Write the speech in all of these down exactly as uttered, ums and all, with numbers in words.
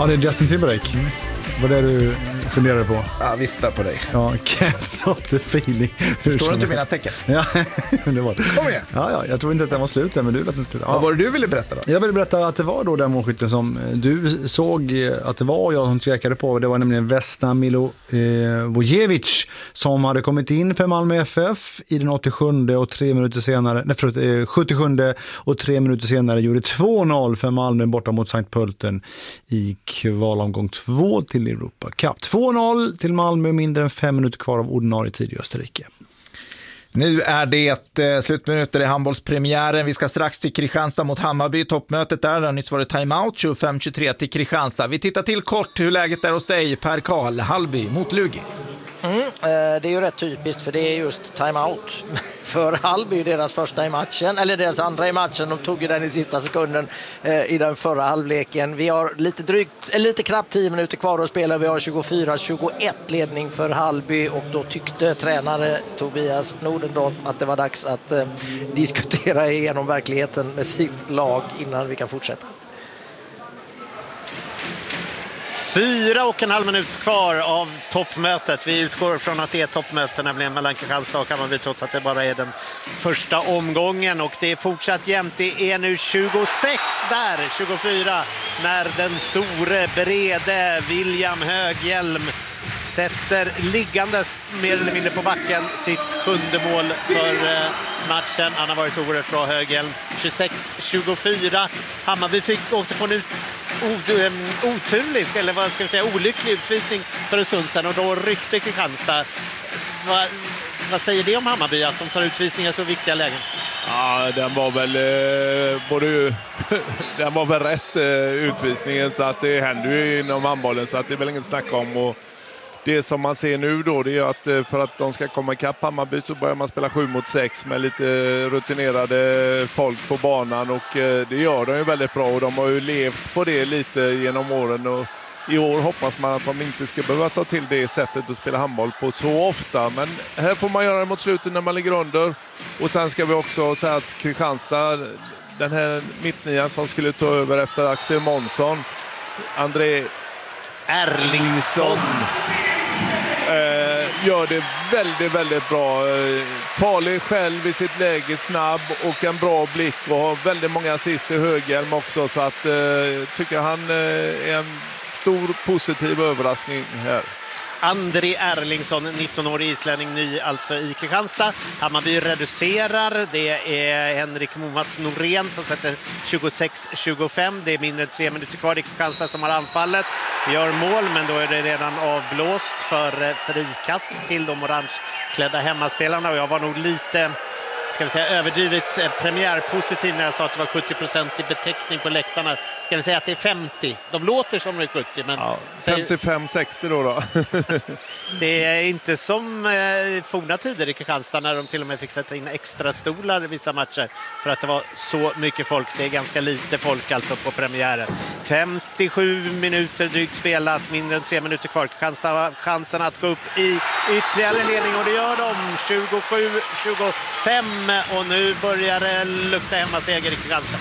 Ja, det är Justin Timberlake. Mm. Vad är det du funderar på? Ja, viftar på dig. Ja, can't stop the feeling. Förstår du inte mina tecken? Ja, det var det. Kom igen. Ja, ja, jag tror inte att den var slut än, men du vill att den skulle. Ja. Vad var det du ville berätta då? Jag ville berätta att det var då den målskytten som du såg att det var jag som tvekade på. Det var nämligen Vesna Milojevic som hade kommit in för Malmö F F i den åttiosjunde och tre minuter senare, nej förlåt, sjuttiosjunde och tre minuter senare gjorde två noll för Malmö borta mot Sankt Pölten i kvalomgång två till Europa Cup. två noll till Malmö, mindre än fem minuter kvar av ordinarie tid i Österrike. Nu är det eh, slutminuter i handbollspremiären. Vi ska strax till Kristianstad mot Hammarby. Toppmötet där, där nyss var det timeout. tjugofem tjugotre till Kristianstad. Vi tittar till kort hur läget är hos dig, Per Karl. Hallby mot Lugi. Mm, eh, det är ju rätt typiskt för det är just timeout för Hallby, deras första i matchen, eller deras andra i matchen. De tog ju den i sista sekunden eh, i den förra halvleken. Vi har lite drygt, eh, lite knappt tio minuter kvar att spela. Vi har tjugofyra tjugoett ledning för Hallby och då tyckte tränare Tobias Nordendorf att det var dags att eh, diskutera igenom verkligheten med sitt lag innan vi kan fortsätta. Fyra och en halv minut kvar av toppmötet. Vi utgår från att det är toppmöte, nämligen mellan Kristianstad och Hammarby, trots att det bara är den första omgången. Och det är fortsatt jämnt. Det är nu tjugosex där, tjugofyra, när den store, brede William Höghjelm sätter liggandes mer eller mindre på backen sitt sjunde mål för matchen. Han har varit oerhört bra, Höghjelm. tjugosex tjugofyra. Hammarby fick åkte på en ut oturlig, eller vad ska vi säga, olycklig utvisning för en stund sedan och då ryckte Kristianstad. Va, vad säger det om Hammarby att de tar utvisningar så viktiga lägen? Ja, den var väl eh, både den var väl rätt eh, utvisningen, så att det händer ju inom handbollen, så att det är väl inget snack om. Och det som man ser nu då, det är att för att de ska komma ikapp Hammarby så börjar man spela sju mot sex med lite rutinerade folk på banan, och det gör de ju väldigt bra och de har ju levt på det lite genom åren, och i år hoppas man att de inte ska behöva ta till det sättet att spela handboll på så ofta, men här får man göra det mot slutet när man ligger under. Och sen ska vi också säga att Kristianstad, den här mittnian som skulle ta över efter Axel Månsson, André Erlingsson, Eh, gör det väldigt, väldigt bra. Eh, farlig själv i sitt läge, snabb och en bra blick och har väldigt många assist i Höghjelm också, så att eh, tycker han eh, är en stor positiv överraskning här. André Erlingsson, nitton-årig islänning, ny alltså i Kristianstad. Hammarby reducerar. Det är Henrik Momats Norén som sätter tjugosex tjugofem. Det är mindre än tre minuter kvar i Kristianstad som har anfallet. Gör mål, men då är det redan avblåst för frikast till de orangeklädda hemmaspelarna. Och jag var nog lite, ska vi säga, överdrivet premiärpositiv när jag sa att det var sjuttio procent i beteckning på läktarna. Ska vi säga att det är femtio. De låter som det är sjuttio, men ja, femtiofem sextio då då. det är inte som eh, forna tider i Kristianstad när de till och med fick sätta in extra stolar i vissa matcher för att det var så mycket folk. Det är ganska lite folk alltså på premiären. femtiosju minuter drygt spelat, mindre än tre minuter kvar. Kristianstad har chansen att gå upp i ytterligare ledning och det gör de. tjugosju tjugofem och nu börjar det lukta hemmaseger i Kristianstad.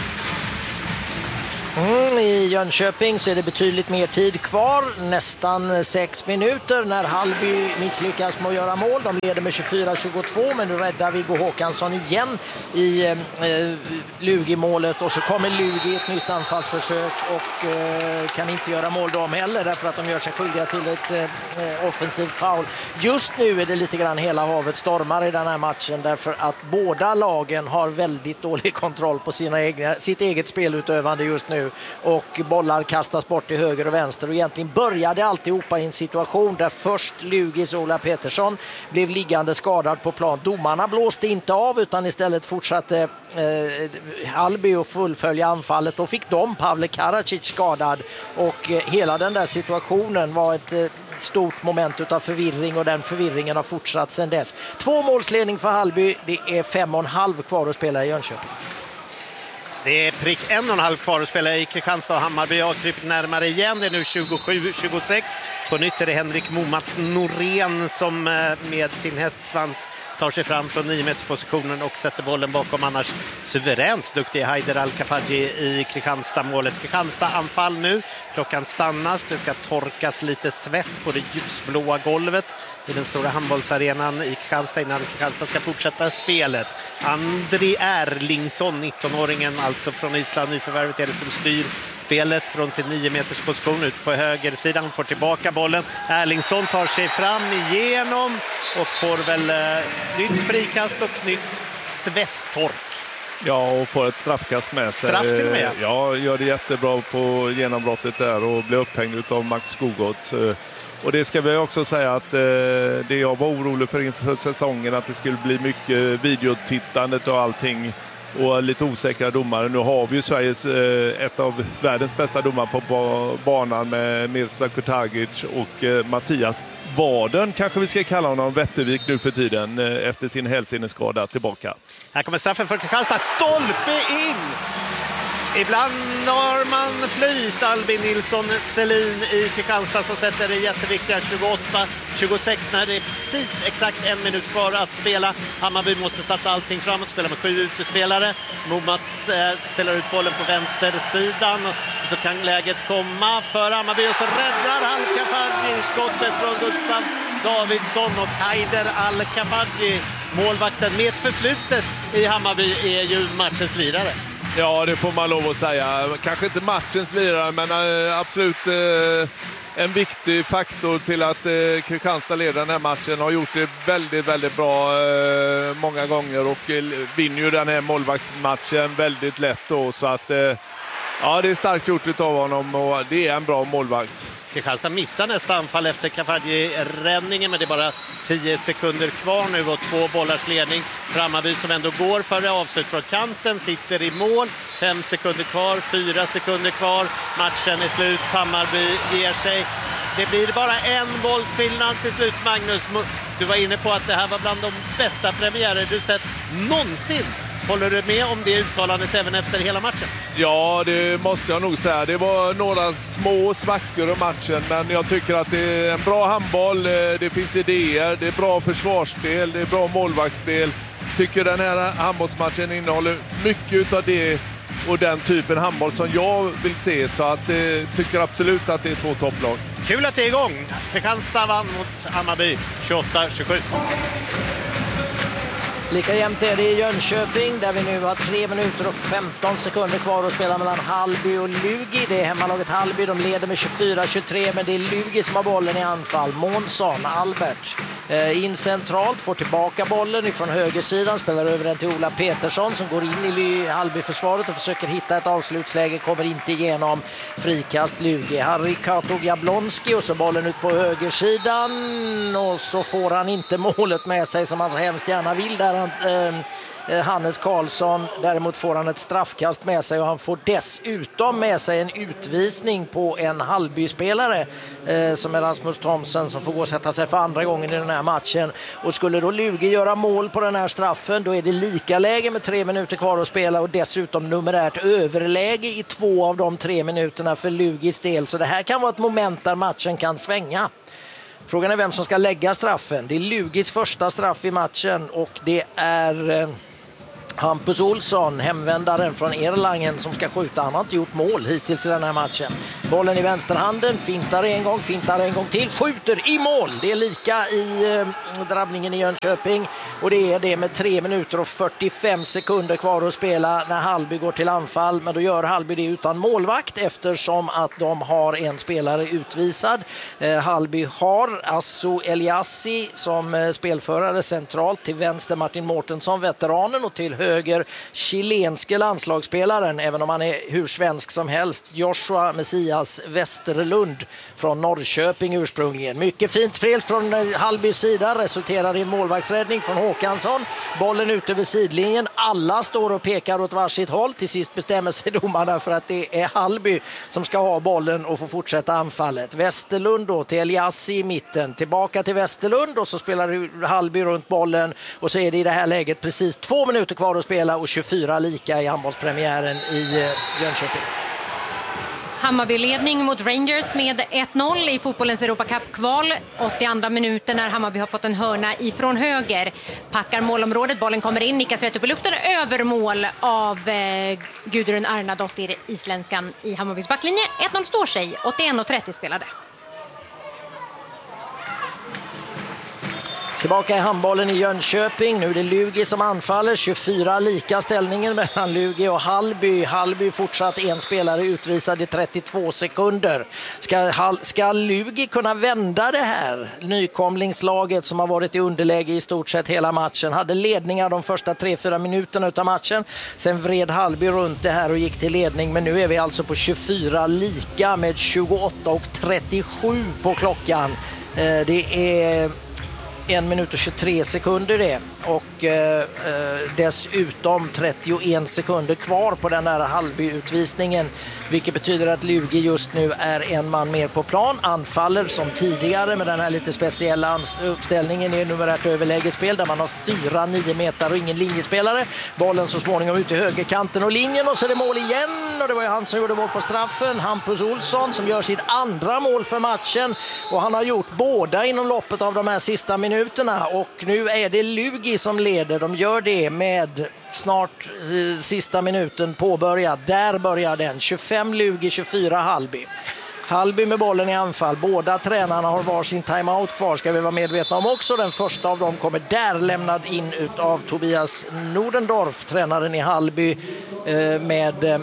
Mm, I Jönköping så är det betydligt mer tid kvar, nästan sex minuter när Hallby misslyckas med att göra mål. De leder med tjugofyra tjugotvå, men nu räddar Viggo Håkansson igen i eh, Lugi-målet och så kommer Lugi ett nytt anfallsförsök och eh, kan inte göra mål de heller därför att de gör sig skyldiga till ett eh, offensivt foul. Just nu är det lite grann hela havet stormar i den här matchen därför att båda lagen har väldigt dålig kontroll på sina egna, sitt eget spelutövande just nu. Och bollar kastas bort till höger och vänster och egentligen började alltihopa i en situation där först Lugis Ola Pettersson blev liggande skadad på plan. Domarna blåste inte av utan istället fortsatte eh, Hallby att fullfölja anfallet. Då fick de Pavle Karacic skadad och eh, hela den där situationen var ett eh, stort moment utav förvirring och den förvirringen har fortsatt sedan dess. Två målsledning för Hallby, det är fem och en halv kvar att spela i Jönköping. Det är prick en och en halv kvar att spela i Kristianstad och Hammarby har krypit närmare igen. Det är nu tjugosju tjugosex. På nytt är det Henrik Momats Norén som med sin hästsvans tar sig fram från nio meters positionen och sätter bollen bakom annars suveränt duktig Haider Al-Kafaji i Kristianstad-målet. Kristianstad-anfall nu. Klockan stannas. Det ska torkas lite svett på det ljusblåa golvet i den stora handbollsarenan i Kristianstad innan Kristianstad ska fortsätta spelet. Andri Erlingsson, nittonåringen alltså från Island, nyförvärvet är det som styr spelet från sin nio meters position ut på högersidan. Får tillbaka bollen. Erlingsson tar sig fram igenom och får väl eh, nytt frikast och nytt svetttork. Ja, och får ett straffkast med sig. Straff till och med. Ja, gör det jättebra på genombrottet där och blir upphängd av Max Skogot. Och det ska vi också säga att eh, det jag var orolig för inför säsongen, att det skulle bli mycket videotittandet och allting och lite osäkra domare. Nu har vi ju Sveriges, eh, ett av världens bästa domare på ba- banan med Mirza Kurtagic och eh, Mattias Waden, kanske vi ska kalla honom, Wettervik nu för tiden eh, efter sin hälseneskada tillbaka. Här kommer straffen för Kristianstad, stolpe in! Ibland har man flyt. Albin Nilsson Selin i Kristianstad som sätter det jätteviktiga tjugoåtta tjugosex när det är precis exakt en minut kvar att spela. Hammarby måste satsa allting framåt, spela med sju utespelare. Momats eh, spelar ut bollen på vänstersidan och så kan läget komma för Hammarby och så räddar Al-Kafaji skottet från Gustav Davidsson och Haider Al-Kafaji, målvakten med ett förflutet i Hammarby, är ju matchens lirare. Ja, det får man lov att säga. Kanske inte matchens lirare, men äh, absolut äh, en viktig faktor till att äh, Kristianstad leder den här matchen. Har gjort det väldigt, väldigt bra äh, många gånger och äh, vinner ju den här målvaktsmatchen väldigt lätt då. Så att, äh, ja, det är starkt gjort av honom och det är en bra målvakt. Kristianstad missar nästa anfall efter Kafaji-räddningen, men det är bara tio sekunder kvar nu och två bollars ledning. Hammarby som ändå går före avslut från kanten sitter i mål. Fem sekunder kvar, fyra sekunder kvar. Matchen är slut, Hammarby ger sig. Det blir bara en bollskillnad till slut, Magnus. Du var inne på att det här var bland de bästa premiärer du sett någonsin. Håller du med om det uttalandet även efter hela matchen? Ja, det måste jag nog säga. Det var några små svackor i matchen, men jag tycker att det är en bra handboll. Det finns idéer, det är bra försvarsspel, det är bra målvaktsspel. Tycker den här handbollsmatchen innehåller mycket av det och den typen handboll som jag vill se, så att jag tycker absolut att det är två topplag. Kul att det är igång. Kristianstad vann mot Hammarby tjugoåtta tjugosju. Lika jämnt är det i Jönköping där vi nu har tre minuter och femton sekunder kvar att spela mellan Hallby och Lugi. Det är hemmalaget Hallby, de leder med tjugofyra tjugotre, men det är Lugi som har bollen i anfall. Månsson, Albert eh, in centralt, får tillbaka bollen ifrån högersidan, spelar över den till Ola Petersson som går in i Hallby-försvaret och försöker hitta ett avslutsläge, kommer inte igenom. Frikast Lugi, Harry Kato Jablonski och så bollen ut på högersidan och så får han inte målet med sig som han så hemskt gärna vill där. Eh, Hannes Karlsson, däremot får han ett straffkast med sig och han får dessutom med sig en utvisning på en Hallby-spelare eh, som är Rasmus Thomsen som får gå och sätta sig för andra gången i den här matchen. Och skulle då Lugi göra mål på den här straffen, då är det lika läge med tre minuter kvar att spela och dessutom numerärt överläge i två av de tre minuterna för Lugis del. Så det här kan vara ett moment där matchen kan svänga. Frågan är vem som ska lägga straffen. Det är Lugis första straff i matchen och det är eh, Hampus Olsson, hemvändaren från Erlangen, som ska skjuta. Han har inte gjort mål hittills i den här matchen. Bollen i vänsterhanden, fintar en gång, fintar en gång till, skjuter i mål. Det är lika i eh, drabbningen i Jönköping och det är det med tre minuter och fyrtiofem sekunder kvar att spela när Hallby går till anfall. Men då gör Hallby det utan målvakt eftersom att de har en spelare utvisad. Eh, Hallby har Asso Eliassi som eh, spelförare centralt, till vänster Martin Mårtensson, veteranen, och till höger chilenske landslagsspelaren, även om han är hur svensk som helst, Joshua Messias Westerlund från Norrköping ursprungligen. Mycket fint spel från Hallbys sida, resulterar i en målvaktsräddning från Håkansson. Bollen ut över sidlinjen. alla står och pekar åt varsitt håll. Till sist bestämmer sig domarna för att det är Hallby som ska ha bollen och få fortsätta anfallet. Westerlund då till Eliassi i mitten, tillbaka till Westerlund och så spelar Hallby runt bollen och så är det i det här läget precis två minuter kvar att spela och tjugofyra lika i handbollspremiären i Jönköping. Hammarby-ledning mot Rangers med ett noll i fotbollens Europacup-kval. åttioandra minuten när Hammarby har fått en hörna ifrån höger. Packar målområdet, bollen kommer in, nickas rätt upp i luften, över mål av eh, Gudrun Arnadottir, isländskan i Hammarbys backlinje. ett noll står sig, åttioen och trettio spelade. Tillbaka i handbollen i Jönköping. Nu är det Lugi som anfaller. tjugofyra lika ställningen mellan Lugi och Hallby. Hallby fortsatt en spelare utvisad i trettiotvå sekunder. Ska, ska Lugi kunna vända det här? Nykomlingslaget som har varit i underläge i stort sett hela matchen. Hade ledningar de första tre fyra minuterna av matchen. Sen vred Hallby runt det här och gick till ledning. Men nu är vi alltså på tjugofyra lika med tjugoåtta och trettiosju på klockan. Det är en minut och tjugotre sekunder det och eh, dessutom trettioen sekunder kvar på den här Hallby-utvisningen, vilket betyder att Lugi just nu är en man mer på plan, anfaller som tidigare med den här lite speciella uppställningen i numerärt överlägespel där man har fyra nio meter och ingen linjespelare. Bollen så småningom ut i högerkanten och linjen och så är det mål igen och det var ju han som gjorde mål på straffen, Hampus Olsson, som gör sitt andra mål för matchen och han har gjort båda inom loppet av de här sista minuterna och nu är det Lugi som leder. De gör det med snart eh, sista minuten påbörjad. Där börjar den. tjugofem Lugi, tjugofyra Hallby. Hallby med bollen i anfall. Båda tränarna har varsin timeout kvar, ska vi vara medvetna om också. Den första av dem kommer där lämnad in ut av Tobias Nordendorf, tränaren i Hallby, eh, med eh,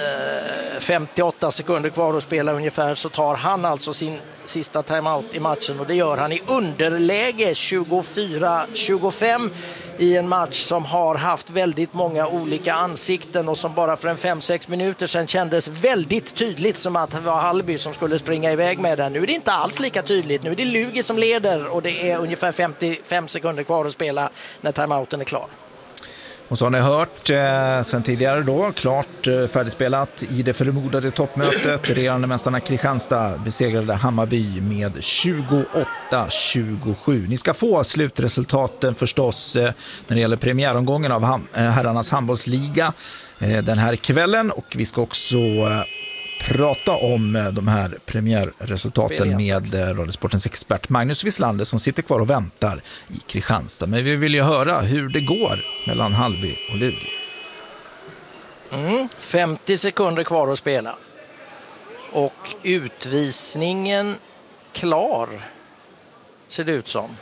femtioåtta sekunder kvar att spela ungefär, så tar han alltså sin sista timeout i matchen och det gör han i underläge tjugofyra tjugofem i en match som har haft väldigt många olika ansikten och som bara för en fem sex minuter sedan kändes väldigt tydligt som att det var Hallby som skulle springa iväg med den. Nu är det inte alls lika tydligt. Nu är det Lugi som leder och det är ungefär femtiofem sekunder kvar att spela när timeouten är klar. Och så har ni hört eh, sen tidigare då, klart eh, färdigspelat i det förmodade toppmötet. Regerande mästarna Kristianstad besegrade Hammarby med tjugoåtta tjugosju. Ni ska få slutresultaten förstås eh, när det gäller premiäromgången av ham- eh, herrarnas handbollsliga eh, den här kvällen. Och vi ska också eh, prata om de här premiärresultaten med Radiosportens expert Magnus Wislander som sitter kvar och väntar i Kristianstad. Men vi vill ju höra hur det går mellan Hallby och Lugi. Mm, femtio sekunder kvar att spela. Och utvisningen klar, ser det ut som.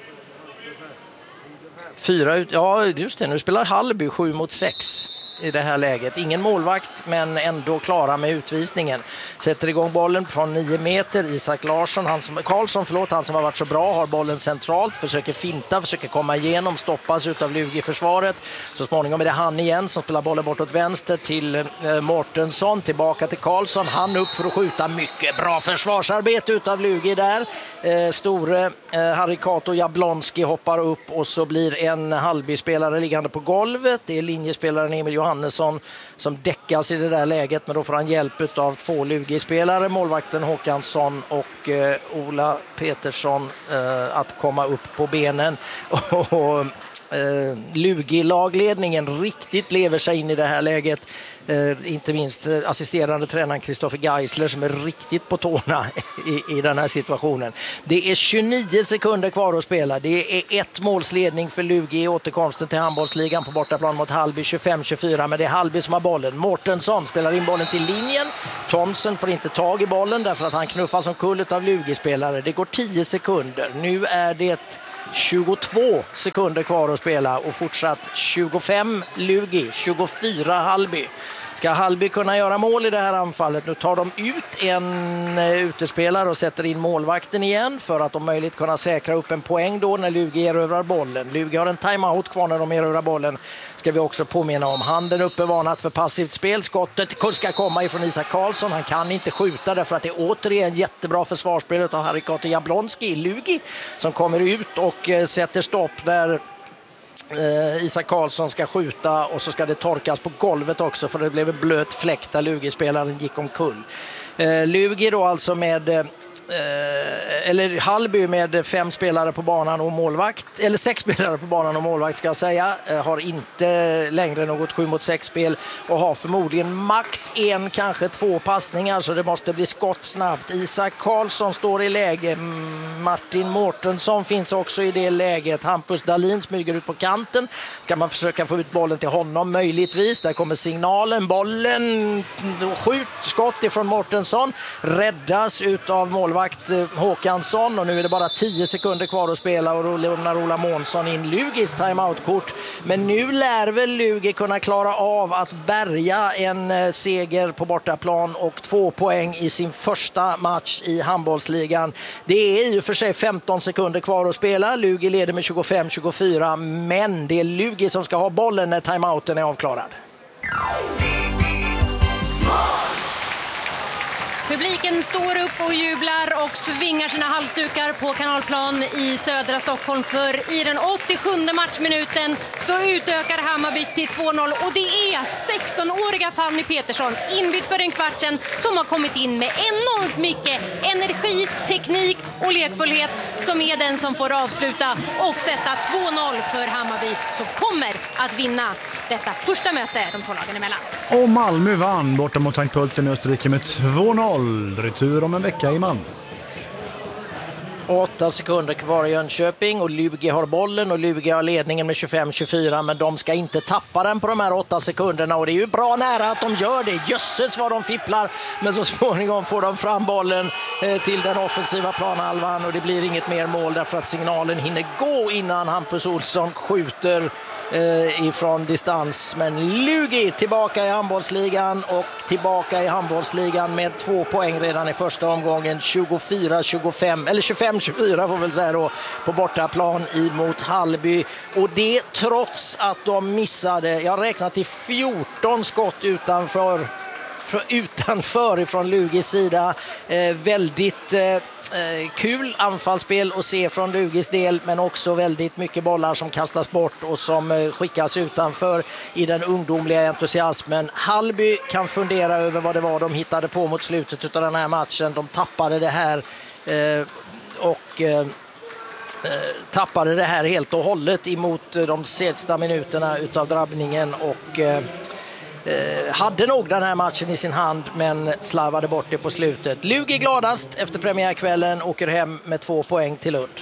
Fyra ut, ja just det, nu spelar Hallby sju mot sex i det här läget. Ingen målvakt men ändå klara med utvisningen. Sätter igång bollen från nio meter. Isak Larsson, han som, Karlsson, förlåt, han som har varit så bra, har bollen centralt, försöker finta, försöker komma igenom, stoppas utav Lugi i försvaret. Så småningom är det han igen som spelar bollen bortåt vänster till eh, Mårtensson, tillbaka till Karlsson. Han upp för att skjuta, mycket bra försvarsarbete utav Lugi där. Eh, store eh, Harikato Jablonski hoppar upp och så blir en Hallby-spelare liggande på golvet. Det är linjespelaren Emil Johannesson som däckas i det där läget, men då får han hjälp av två Lugi-spelare, målvakten Håkansson och eh, Ola Petersson, eh, att komma upp på benen. Och eh, Lugi-lagledningen riktigt lever sig in i det här läget. Eh, inte minst eh, assisterande tränaren Kristoffer Geisler som är riktigt på tårna i, i den här situationen. Det är tjugonio sekunder kvar att spela. Det är ett målsledning för Lugi i återkomsten till handbollsligan på bortaplan mot Hallby, tjugofem tjugofyra, men det är Hallby som har bollen. Mårtensson spelar in bollen till linjen. Thomsen får inte tag i bollen därför att han knuffas som kullet av Lugi-spelare. Det går tio sekunder. Nu är det tjugotvå sekunder kvar att spela och fortsatt tjugofem Lugi, tjugofyra Hallby. Ska Hallby kunna göra mål i det här anfallet? Nu tar de ut en utespelare och sätter in målvakten igen för att om möjligt kunna säkra upp en poäng då när Lugi erövrar bollen. Lugi har en timeout kvar när de erövrar bollen. Ska vi också påminna om. Handen uppe, varnat för passivt spel. Skottet ska komma ifrån Isak Karlsson. Han kan inte skjuta därför att det är återigen jättebra försvarsspel av Harikato Jablonski i Lugi som kommer ut och sätter stopp där Eh, Isak Karlsson ska skjuta och så ska det torkas på golvet också för det blev en blöt fläkt där Lugi-spelaren gick omkull. Eh, Lugi då alltså med eh, eller Hallby med fem spelare på banan och målvakt, eller sex spelare på banan och målvakt ska jag säga, eh, har inte längre något sju mot sex spel och har förmodligen max en, kanske två passningar, så det måste bli skott snabbt. Isak Karlsson står i läge, Martin Mårtensson finns också i det läget, Hampus Dahlin smyger ut på kanten, ska man försöka få ut bollen till honom möjligtvis, där kommer signalen, bollen, skjut, skott ifrån Mårtensson, räddas utav målvakt Håkansson och nu är det bara tio sekunder kvar att spela och lämnar Ola Månsson in Lugis timeout-kort. Men nu lär väl Lugi kunna klara av att bärga en seger på bortaplan och två poäng i sin första match i handbollsligan. Det är i och för sig femton sekunder kvar att spela. Lugi leder med tjugofem tjugofyra, men det är Lugi som ska ha bollen när timeouten är avklarad. Publiken står upp och jublar och svingar sina halsdukar på Kanalplan i södra Stockholm, för i den åttiosjunde matchminuten så utökar Hammarby till två noll och det är sexton-åriga Fanny Petersson, inbytt för den kvarten, som har kommit in med enormt mycket energi, teknik och lekfullhet, som är den som får avsluta och sätta två noll för Hammarby, som kommer att vinna detta första möte de två lagen emellan. Och Malmö vann borta mot Sankt Pölten i Österrike med två noll. Retur om en vecka i Malmö. Åtta sekunder kvar i Jönköping och Lugi har bollen och Lugi har ledningen med tjugofem tjugofyra, men de ska inte tappa den på de här åtta sekunderna och det är ju bra nära att de gör det. Jösses vad de fipplar, men så småningom får de fram bollen eh, till den offensiva planhalvan och det blir inget mer mål därför att signalen hinner gå innan Hampus Olsson skjuter eh, ifrån distans. Men Lugi tillbaka i handbollsligan och tillbaka i handbollsligan med två poäng redan i första omgången, tjugofyra tjugofem eller tjugofem tjugofyra får väl säga då, på bortaplan emot Hallby, och det trots att de missade, jag räknar till fjorton skott utanför utanför ifrån Lugis sida. Eh, väldigt eh, kul anfallsspel att se från Lugis del, men också väldigt mycket bollar som kastas bort och som eh, skickas utanför i den ungdomliga entusiasmen. Hallby kan fundera över vad det var de hittade på mot slutet av den här matchen. De tappade det här eh, och eh, tappade det här helt och hållet emot de sista minuterna utav drabbningen och eh, hade nog den här matchen i sin hand men slarvade bort det på slutet. Lugi gladast efter premiärkvällen, åker hem med två poäng till Lund.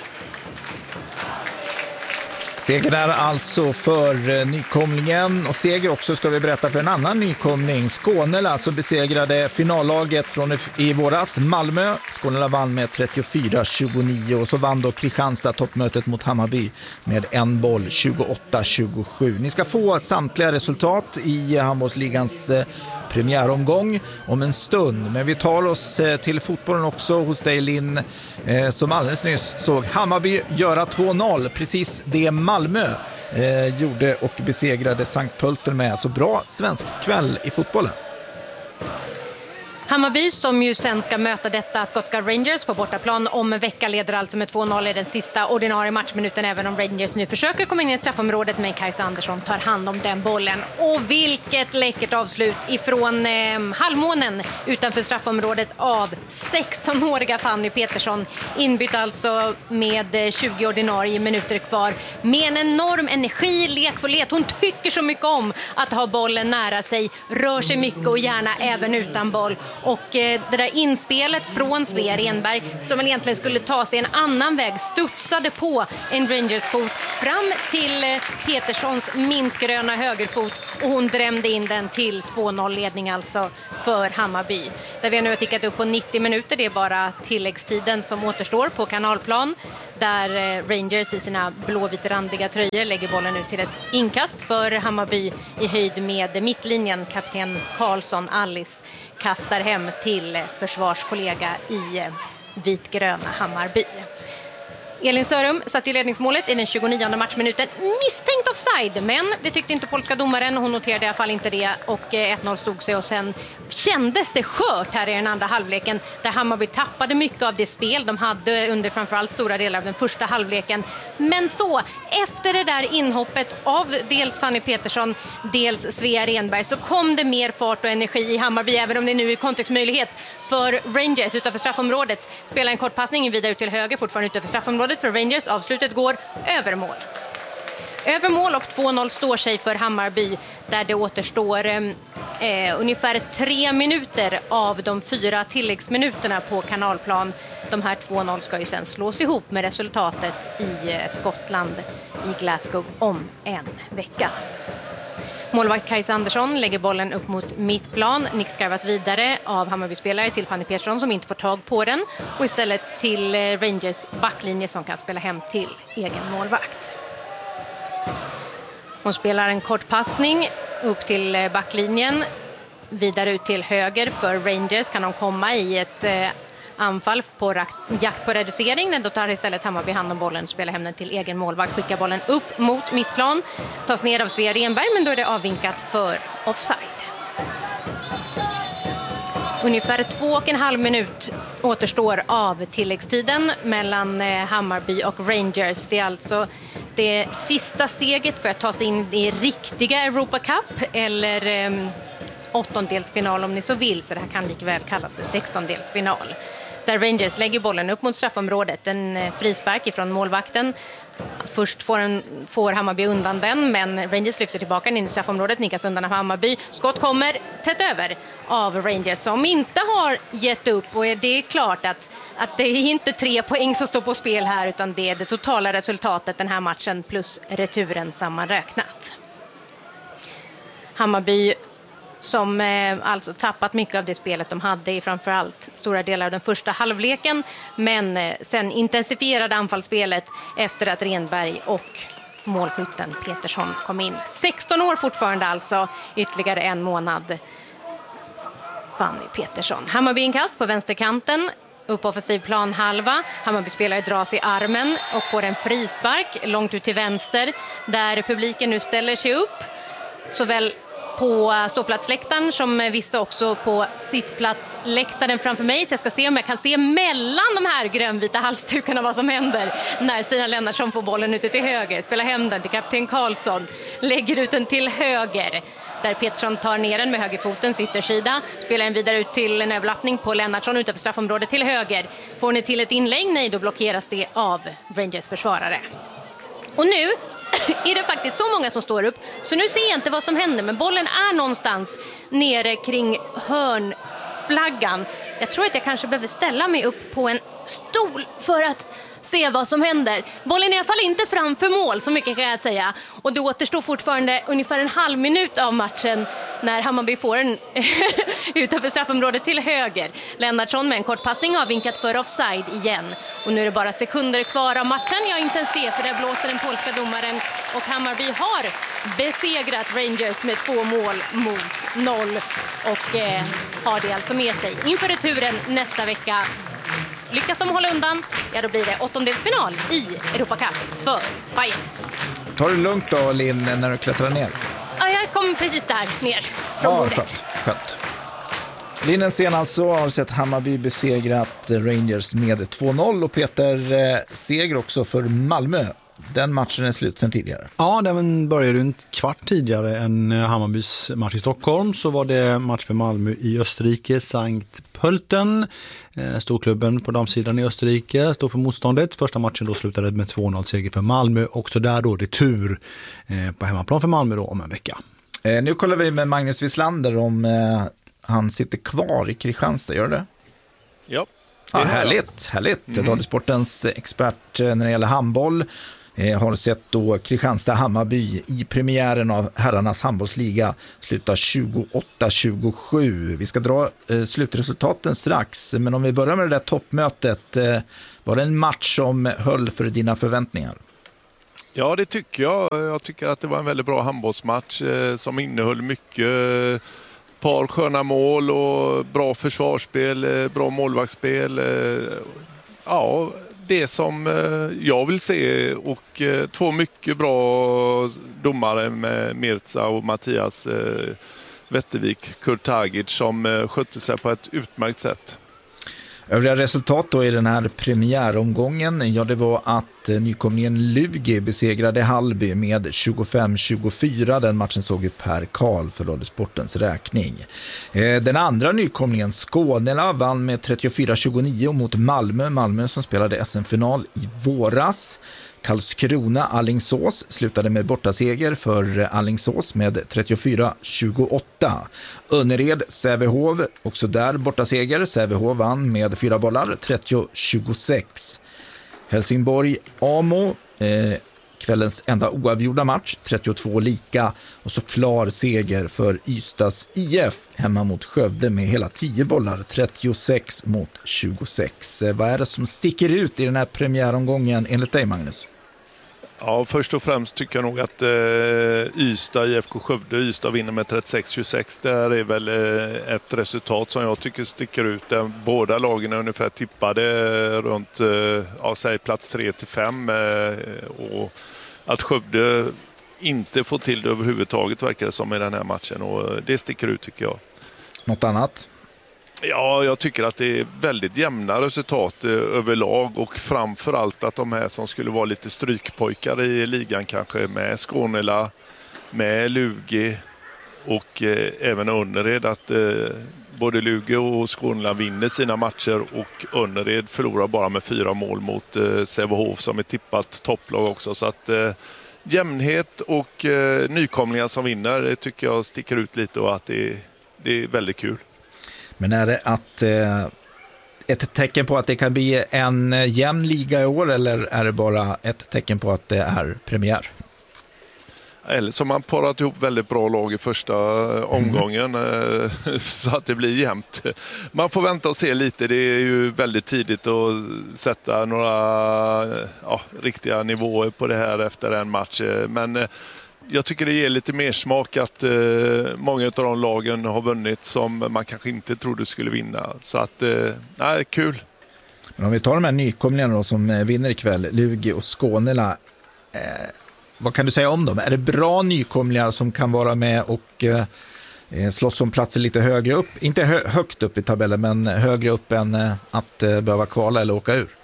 Seger där alltså för nykomlingen, och seger också ska vi berätta för en annan nykomling. Skåne alltså besegrade finallaget från i våras, Malmö. Skåne vann med trettiofyra tjugonio och så vann då Kristianstad toppmötet mot Hammarby med en boll, tjugoåtta tjugosju. Ni ska få samtliga resultat i handbollsligans premiäromgång om en stund, men vi tar oss till fotbollen också hos dig, Linn, eh, som alldeles nyss såg Hammarby göra två noll, precis det Malmö eh, gjorde och besegrade Sankt Pölten med. Så bra svensk kväll i fotbollen. Hammarby, som ju sen ska möta detta skotska Rangers på bortaplan om en vecka, leder alltså med två noll i den sista ordinarie matchminuten, även om Rangers nu försöker komma in i straffområdet, men Kajsa Andersson tar hand om den bollen. Och vilket läckert avslut ifrån eh, halvmånen utanför straffområdet av sexton-åriga Fanny Petersson, inbytt alltså med tjugo ordinarie minuter kvar, med en enorm energi, lekfullhet. Hon tycker så mycket om att ha bollen nära sig, rör sig mycket och gärna även utan boll. Och eh, det där inspelet från Svea Renberg, som väl egentligen skulle ta sig en annan väg, studsade på en Rangers fot fram till eh, Peterssons mintgröna högerfot, och hon drämde in den till två noll ledning alltså för Hammarby. Där vi nu har tickat upp på nittio minuter, det är bara tilläggstiden som återstår på Kanalplan, där eh, Rangers i sina blåvitrandiga tröjor lägger bollen ut till ett inkast för Hammarby i höjd med mittlinjen. Kapten Karlsson, Alice, kastar hem till försvarskollega i vitgröna Hammarby. Elin Sörum satt i ledningsmålet i den tjugonionde matchminuten. Misstänkt offside, men det tyckte inte polska domaren. Hon noterade i alla fall inte det och ett noll stod sig. Och sen kändes det skört här i den andra halvleken där Hammarby tappade mycket av det spel de hade under framförallt stora delar av den första halvleken. Men så, efter det där inhoppet av dels Fanny Petersson, dels Svea Renberg, så kom det mer fart och energi i Hammarby, även om det nu är kontextmöjlighet för Rangers utanför straffområdet. Spelar en kort passning vidare ut till höger, fortfarande utanför straffområdet för Rangers. Avslutet går över mål. Över mål och två noll står sig för Hammarby, där det återstår eh, ungefär tre minuter av de fyra tilläggsminuterna på kanalplan. De här två noll ska ju sen slås ihop med resultatet i eh, Skottland, i Glasgow, om en vecka. Målvakt Kajsa Andersson lägger bollen upp mot mittplan. Nick skarvas vidare av Hammarby-spelare till Fanny Petersson som inte får tag på den. Och istället till Rangers backlinje som kan spela hem till egen målvakt. Hon spelar en kort passning upp till backlinjen. Vidare ut till höger för Rangers kan de komma i ett eh, anfall på jakt på reducering. Men då tar istället Hammarby hand om bollen, spelar hem den till egen målvakt, skickar bollen upp mot mittplan. Tas ner av Svea Renberg, men då är det avvinkat för offside. Ungefär två och en halv minut återstår av tilläggstiden mellan Hammarby och Rangers. Det är alltså det sista steget för att ta sig in i riktiga Europa Cup, eller eh, åttondelsfinal om ni så vill, så det här kan likväl kallas för sextondelsfinal. Där Rangers lägger bollen upp mot straffområdet, en frispark ifrån målvakten. Först får, en, får Hammarby undan den, men Rangers lyfter tillbaka den in i straffområdet, nickas undan av Hammarby. Skott kommer tätt över av Rangers som inte har gett upp, och det är klart att, att det är inte tre poäng som står på spel här, utan det är det totala resultatet den här matchen plus returen sammanräknat. Hammarby som eh, alltså tappat mycket av det spelet de hade i framförallt stora delar av den första halvleken, men eh, sen intensifierade anfallsspelet efter att Renberg och målskytten Petersson kom in. sexton år fortfarande alltså, ytterligare en månad. Fanny Petersson. Hammarby inkast på vänsterkanten, upp offensiv plan halva. Hammarby-spelare dras i armen och får en frispark långt ut till vänster, där publiken nu ställer sig upp, såväl på ståplatsläktaren som vissa också på sittplatsläktaren framför mig. Så jag ska se om jag kan se mellan de här grönvita halsdukarna vad som händer när Stina Lennartsson får bollen ute till höger. Spelar hem den till kapten Karlsson. Lägger ut den till höger, där Petersson tar ner den med högerfotens yttersida. Spelar den vidare ut till en överlappning på Lennartsson utanför straffområdet till höger. Får ni till ett inlägg? Nej, då blockeras det av Rangers försvarare. Och nu är det faktiskt så många som står upp, så nu ser jag inte vad som händer, men bollen är någonstans nere kring hörnflaggan. Jag tror att jag kanske behöver ställa mig upp på en stol för att se vad som händer. Bollen är i alla fall inte framför mål, så mycket kan jag säga. Och det återstår fortfarande ungefär en halv minut av matchen när Hammarby får en utanför straffområdet till höger. Lennartsson med en kort passning avvinkat för offside igen. Och nu är det bara sekunder kvar av matchen. Ja, inte ens det, för där blåser den polska domaren. Och Hammarby har besegrat Rangers med två mål mot noll. Och eh, har det alltså med sig inför returen nästa vecka. Lyckas de hålla undan, ja då blir det åttondelsfinal i Europa Cup för Bayern. Tar du lugnt då, Linn, när du klättrar ner? Ja, jag kom precis där ner från ja, bordet. Skönt, skönt. Linnen senast så har sett Hammarby besegrat Rangers med två noll, och Peter, eh, seger också för Malmö. Den matchen är slut sen tidigare. Ja, den började en kvart tidigare än Hammarbys match i Stockholm. Så var det match för Malmö i Österrike, Sankt Pölten. Storklubben på damsidan i Österrike står för motståndet. Första matchen då slutade med två noll seger för Malmö. Också där då retur på hemmaplan för Malmö då om en vecka. Eh, nu kollar vi med Magnus Wislander om eh, han sitter kvar i Kristianstad. Gör det? Ja. Ja, härligt, härligt. Mm. Radiosportens expert när det gäller handboll eh, har sett då Kristianstad-Hammarby i premiären av herrarnas handbollsliga sluta tjugoåtta tjugosju. Vi ska dra eh, slutresultaten strax, men om vi börjar med det där toppmötet, eh, var det en match som höll för dina förväntningar? Ja, det tycker jag. Jag tycker att det var en väldigt bra handbollsmatch eh, som innehöll mycket eh, par sköna mål och bra försvarsspel, bra målvaktsspel. Ja, det som jag vill se, och två mycket bra domare med Mirza och Mattias Wettervik, Kurt Tagic, som skötte sig på ett utmärkt sätt. Övriga resultat då i den här premiäromgången, ja det var att nykomlingen Lugi besegrade Hallby med tjugofem tjugofyra. Den matchen såg ju Per Karl för Radiosportens räkning. Den andra nykomlingen Skånela vann med trettiofyra tjugonio mot Malmö. Malmö som spelade S M-final i våras. Karlskrona Alingsås slutade med bortaseger för Alingsås med trettiofyra tjugoåtta. Önnered Sävehof, också där bortaseger. Sävehof vann med fyra bollar, trettio tjugosex. Helsingborg Amo, eh, kvällens enda oavgjorda match, trettiotvå lika. Och så klar seger för Ystads I F hemma mot Skövde med hela tio bollar, trettiosex mot tjugosex. Vad är det som sticker ut i den här premiäromgången enligt dig, Magnus? Ja, först och främst tycker jag nog att eh, Ystad, I F K Skövde, Ystad vinner med trettiosex tjugosex. Det är väl eh, ett resultat som jag tycker sticker ut. Där båda lagen är ungefär tippade runt eh, ja, säg plats tre till fem. Eh, och att Skövde inte får till det överhuvudtaget verkar det som i den här matchen. Och det sticker ut tycker jag. Något annat? Ja, jag tycker att det är väldigt jämna resultat eh, överlag, och framförallt att de här som skulle vara lite strykpojkar i ligan kanske, med Skånela, med Lugi och eh, även Önnered, att eh, både Lugi och Skånela vinner sina matcher och Önnered förlorar bara med fyra mål mot eh, Sävehof som är tippat topplag också. Så att eh, jämnhet och eh, nykomlingar som vinner, det tycker jag sticker ut lite, och att det, det är väldigt kul. Men är det att, eh, ett tecken på att det kan bli en jämn liga i år, eller är det bara ett tecken på att det är premiär? Eller som man parat ihop väldigt bra lag i första omgången mm. så att det blir jämnt. Man får vänta och se lite. Det är ju väldigt tidigt att sätta några ja, riktiga nivåer på det här efter en match. Men jag tycker det ger lite mer smak att eh, många av de lagen har vunnit som man kanske inte trodde skulle vinna. Så att, eh, nej, kul. Men om vi tar de här nykomlingarna då, som vinner ikväll, Lugi och Skånela, eh, vad kan du säga om dem? Är det bra nykomlingar som kan vara med och eh, slåss om platser lite högre upp? Inte hö- högt upp i tabellen, men högre upp än eh, att eh, behöva kvala eller åka ur?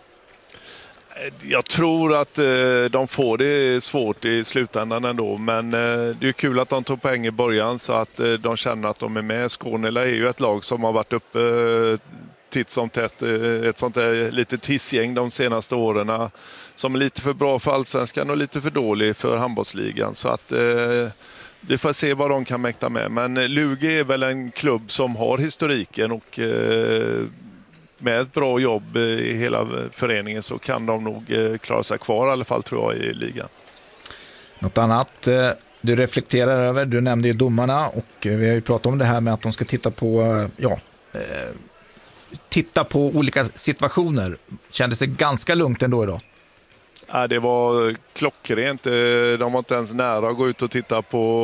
Jag tror att eh, de får det svårt i slutändan ändå, men eh, det är kul att de tog poäng i början så att eh, de känner att de är med. Skånela är ju ett lag som har varit uppe eh, titt som tätt, eh, ett sånt där litet tissgäng de senaste åren som är lite för bra för allsvenskan och lite för dålig för handbollsligan. Så att eh, vi får se vad de kan mäkta med. Men Lugi är väl en klubb som har historiken, och eh, med ett bra jobb i hela föreningen så kan de nog klara sig kvar i alla fall, tror jag, i ligan. Något annat du reflekterar över? Du nämnde ju domarna, och vi har ju pratat om det här med att de ska titta på ja, eh, titta på olika situationer. Kändes det ganska lugnt ändå idag? Ja, det var klockrent. De var inte ens nära att gå ut och titta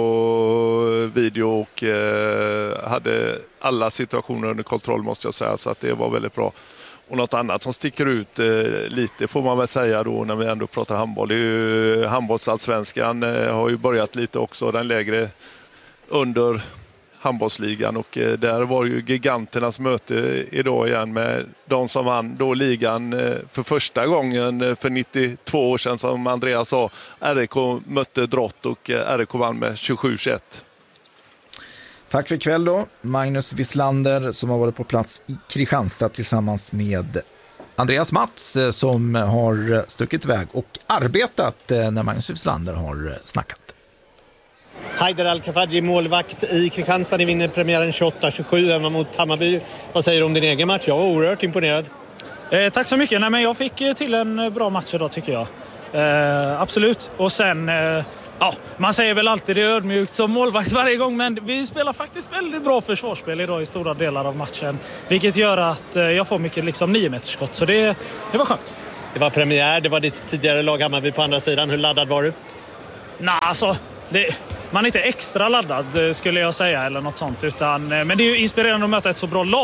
på video, och eh, hade alla situationer under kontroll, måste jag säga. Så att det var väldigt bra. Och något annat som sticker ut eh, lite får man väl säga då när vi ändå pratar handboll. Det är ju handbollsallsvenskan eh, har ju börjat lite också, den lägre under handbollsligan, och eh, där var ju giganternas möte idag igen med de som vann då ligan eh, för första gången eh, för nittiotvå år sedan, som Andreas sa. R I K mötte Drott, och eh, R I K vann med tjugosju tjugoett. Tack för ikväll då, Magnus Wislander som har varit på plats i Kristianstad tillsammans med Andreas Mats som har stuckit iväg och arbetat när Magnus Wislander har snackat. Haider Al-Khafadji, målvakt i Kristianstad. Ni vinner premiären tjugoåtta tjugosju hemma mot Hammarby. Vad säger du om din egen match? Jag var oerhört imponerad. Eh, tack så mycket. Nej, men jag fick till en bra match idag, tycker jag. Eh, absolut. Och sen... Eh, ja, man säger väl alltid det är ödmjukt som målvakt varje gång, men vi spelar faktiskt väldigt bra försvarsspel idag i stora delar av matchen. Vilket gör att eh, jag får mycket liksom nio meters skott, så det, det var skönt. Det var premiär, det var ditt tidigare lag Hammarby på andra sidan. Hur laddad var du? Nej, alltså... Det, man är inte extra laddad skulle jag säga eller något sånt, utan, men det är ju inspirerande att möta ett så bra lag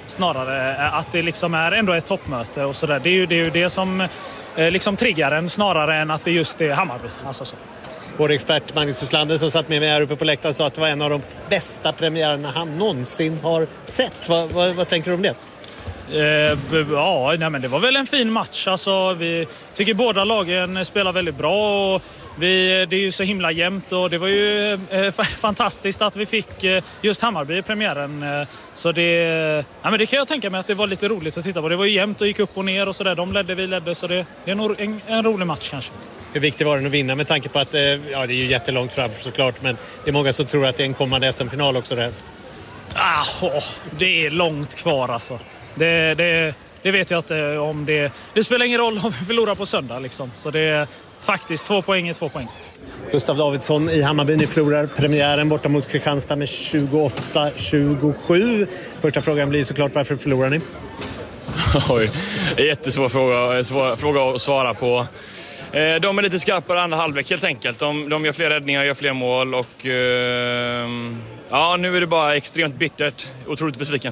snarare. Att det liksom är ändå ett toppmöte och sådär. Det är ju det, är ju det som eh, liksom triggar en snarare än att det just är Hammarby. Alltså så. Vår expert Magnus Wislander som satt med mig här uppe på läktaren sa att det var en av de bästa premiärerna han någonsin har sett. Vad, vad, vad tänker du om det? Eh, ja, nej, men det var väl en fin match. Alltså, vi tycker båda lagen spelar väldigt bra och vi, det är ju så himla jämnt och det var ju eh, fantastiskt att vi fick eh, just Hammarby i premiären. Eh, så det, ja, men det kan jag tänka mig att det var lite roligt att titta på. Det var ju jämnt och gick upp och ner och sådär. De ledde, vi ledde, så det, det är nog en, en rolig match kanske. Hur viktigt var det att vinna med tanke på att eh, ja, det är ju jättelångt fram såklart, men det är många som tror att det är en kommande S M-final också där. Ah, oh, det är långt kvar alltså. Det, det, det vet jag inte om det... Det spelar ingen roll om vi förlorar på söndag liksom. Så det är faktiskt två poäng är två poäng. Gustav Davidsson i Hammarby, ni förlorar premiären borta mot Kristianstad med tjugoåtta tjugosju. Första frågan blir såklart, varför förlorar ni? Oj, det är en jättesvår fråga, svår fråga att svara på. De är lite skarpare andra halvlek helt enkelt. De, de gör fler räddningar, gör fler mål och eh, ja, nu är det bara extremt bittert. Otroligt besviken.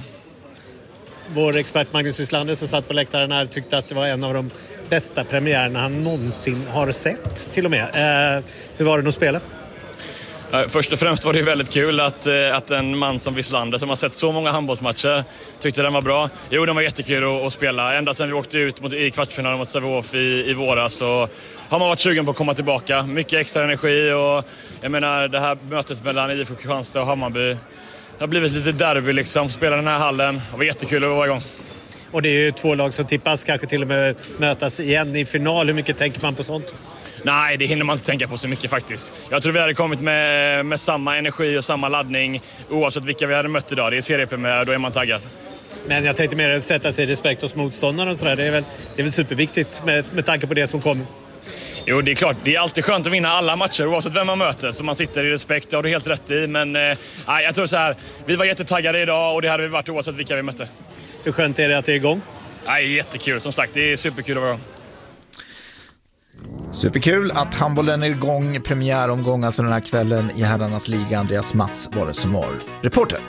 Vår expert Magnus Wislander som satt på läktaren här tyckte att det var en av de bästa premiärerna han någonsin har sett till och med. Eh, hur var det att spela? Först och främst var det väldigt kul att, att en man som Wislander som har sett så många handbollsmatcher tyckte den var bra. Jo, den var jättekul att, att spela. Ända sedan vi åkte ut mot, i kvartsfinalen mot Sävehof i, i våras så har man varit sugen på att komma tillbaka. Mycket extra energi och jag menar det här mötet mellan I F K Kristianstad och Hammarby. Det har blivit lite derby liksom, spela den här hallen. Det var jättekul att vara igång. Och det är ju två lag som tippas, kanske till och med mötas igen i final. Hur mycket tänker man på sånt? Nej, det hinner man inte tänka på så mycket faktiskt. Jag tror vi hade kommit med, med samma energi och samma laddning oavsett vilka vi hade mött idag. Det är seriepremiär, då är man taggad. Men jag tänkte mer att sätta sig i respekt hos motståndaren och sådär. Det är väl, det är väl superviktigt med, med tanke på det som kommer. Jo, det är klart. Det är alltid skönt att vinna alla matcher oavsett vem man möter. Så man sitter i respekt, det har du helt rätt i. Men eh, jag tror så här, vi var jättetaggade idag och det hade vi varit oavsett vilka vi mötte. Hur skönt är det att det är igång? Nej, jättekul. Som sagt, det är superkul att vara igång. Superkul att handbollen är igång, premiäromgång alltså den här kvällen i herrarnas liga. Andreas Mats var det som var reporter.